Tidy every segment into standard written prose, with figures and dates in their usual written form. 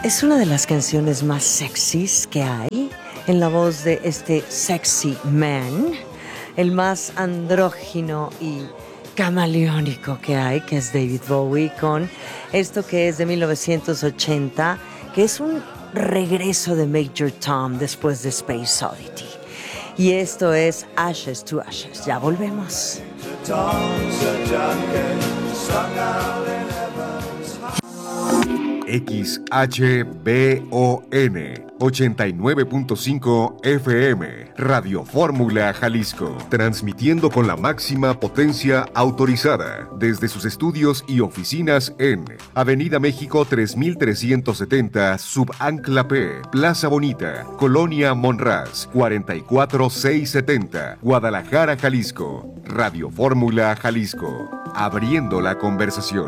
Es una de las canciones más sexys que hay, en la voz de este sexy man, el más andrógino y camaleónico que hay, que es David Bowie, con esto que es de 1980, que es un regreso de Major Tom después de Space Oddity. Y esto es Ashes to Ashes. Ya volvemos. XHBON 89.5 FM Radio Fórmula Jalisco, transmitiendo con la máxima potencia autorizada desde sus estudios y oficinas en Avenida México 3370, Subancla P, Plaza Bonita, Colonia Monraz, 44670, Guadalajara, Jalisco. Radio Fórmula Jalisco, abriendo la conversación.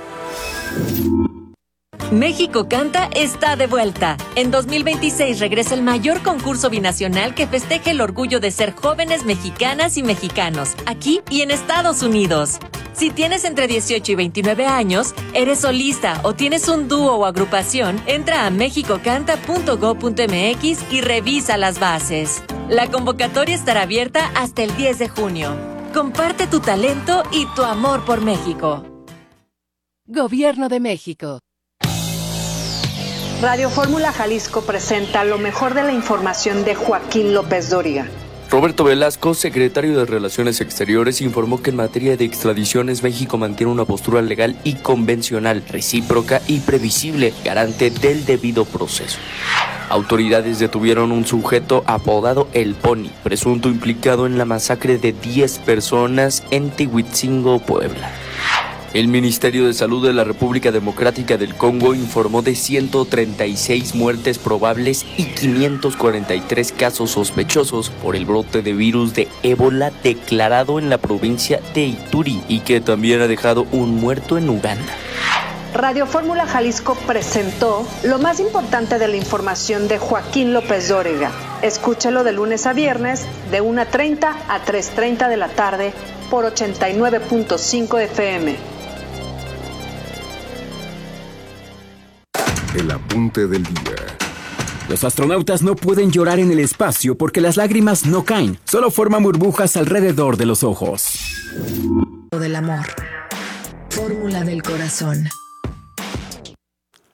México Canta está de vuelta. En 2026 regresa el mayor concurso binacional que festeje el orgullo de ser jóvenes mexicanas y mexicanos, aquí y en Estados Unidos. Si tienes entre 18 y 29 años, eres solista o tienes un dúo o agrupación, entra a mexicocanta.go.mx y revisa las bases. La convocatoria estará abierta hasta el 10 de junio. Comparte tu talento y tu amor por México. Gobierno de México. Radio Fórmula Jalisco presenta lo mejor de la información de Joaquín López Dóriga. Roberto Velasco, secretario de Relaciones Exteriores, informó que en materia de extradiciones México mantiene una postura legal y convencional, recíproca y previsible, garante del debido proceso. Autoridades detuvieron un sujeto apodado El Pony, presunto implicado en la masacre de 10 personas en Tehuitzingo, Puebla. El Ministerio de Salud de la República Democrática del Congo informó de 136 muertes probables y 543 casos sospechosos por el brote de virus de ébola declarado en la provincia de Ituri y que también ha dejado un muerto en Uganda. Radio Fórmula Jalisco presentó lo más importante de la información de Joaquín López Dóriga. Escúchalo de lunes a viernes de 1:30 a 3:30 de la tarde por 89.5 FM. El apunte del día. Los astronautas no pueden llorar en el espacio porque las lágrimas no caen, solo forman burbujas alrededor de los ojos. Del amor. Fórmula del corazón.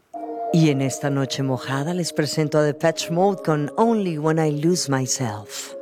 Y en esta noche mojada les presento a Depeche Mode con Only When I Lose Myself.